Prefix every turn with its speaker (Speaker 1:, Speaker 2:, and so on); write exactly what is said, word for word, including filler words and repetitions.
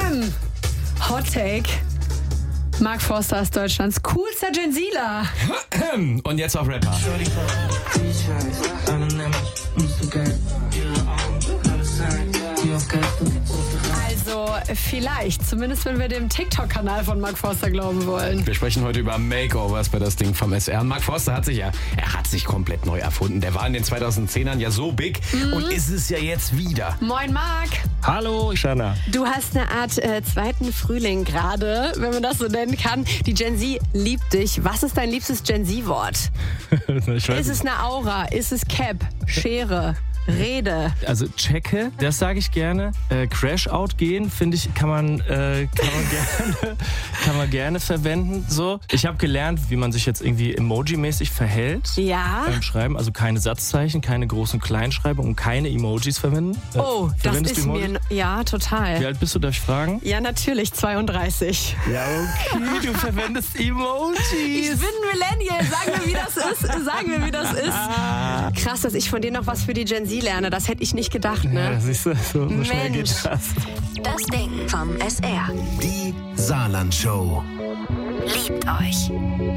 Speaker 1: Hot Take. Mark Forster ist Deutschlands coolster Genzila.
Speaker 2: Und jetzt auf Rapper.
Speaker 1: Also vielleicht, zumindest wenn wir dem TikTok-Kanal von Mark Forster glauben wollen.
Speaker 2: Wir sprechen heute über Makeovers bei das Ding vom S R. Mark Forster hat sich ja, er hat sich komplett neu erfunden. Der war in den zweitausendzehnern ja so big mhm. und ist es ja jetzt wieder.
Speaker 1: Moin Mark.
Speaker 3: Hallo Shana.
Speaker 1: Du hast eine Art äh, zweiten Frühling gerade, wenn man das so nennen kann. Die Gen Z liebt dich. Was ist dein liebstes Gen Z-Wort? Ist es eine Aura? Ist es Cap? Schere? Rede.
Speaker 3: Also checke, das sage ich gerne. Äh, Crash-out gehen, finde ich, kann man, äh, kann, man gerne, kann man gerne verwenden. So. Ich habe gelernt, wie man sich jetzt irgendwie emoji-mäßig verhält
Speaker 1: Ja.
Speaker 3: beim Schreiben. Also keine Satzzeichen, keine großen Kleinschreibungen und keine Emojis verwenden. Äh,
Speaker 1: Oh, das ist mir... Ja, total.
Speaker 3: Wie alt bist du, darf ich fragen?
Speaker 1: Ja, natürlich, zweiunddreißig.
Speaker 3: Ja, okay, du verwendest Emojis.
Speaker 1: Ich bin ein Millennial, sag mir, wie das ist. Sag mir, wie das ist. Krass, dass ich von dir noch was für die Gen Z lerne. Das hätte ich nicht gedacht, ne?
Speaker 3: Ja, siehst du, so, so schnell geht das.
Speaker 4: Das Ding vom S R.
Speaker 5: Die Saarland Show.
Speaker 4: Liebt euch.